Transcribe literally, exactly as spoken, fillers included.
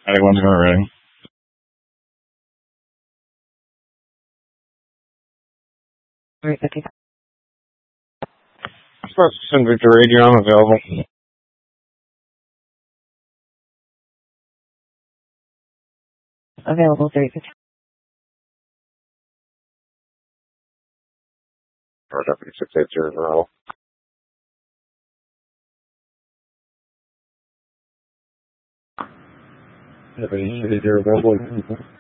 Anyone's not ready. three fifty. Sports and Victor Radio, I'm available. Available three fifty. Or W six eight zero zero. Deputy, is there available?